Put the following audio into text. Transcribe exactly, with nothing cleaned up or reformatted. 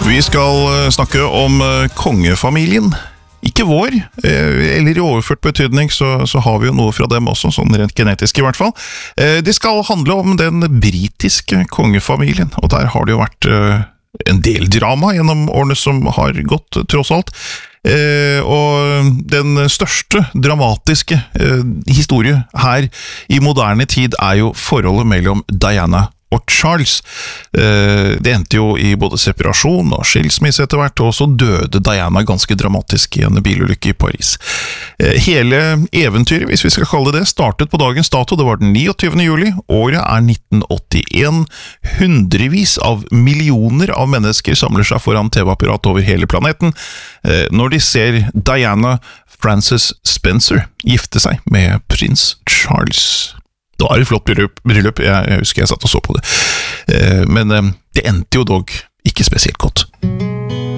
Vi skal snakke om kongefamilien. Ikke vår, eller i overført betydning, så, så har vi jo noe fra dem også, sånn rent genetisk i hvert fall. Det skal handle om den britiske kongefamilien, og der har det jo vært en del drama gjennom årene som har gått, tross alt. Og den største dramatiske historie her i moderne tid er jo forholdet mellom Diana og Charles. Det endte jo i både separasjon og skilsmisse etter hvert, og så døde Diana ganske dramatisk i en bilulykke i Paris. Hele eventyret, hvis vi skal kalle det det, startet på dagens dato. Det var den niogtyvende juli. Året er nitten åttien. Hundrevis av millioner av mennesker samler seg foran T V-apparat over hele planeten når de ser Diana Frances Spencer gifte seg med prins Charles. Det var et flott bryllup, bryllup. Jeg, jeg husker jeg satt og så på det. Men det endte jo dog ikke spesielt godt.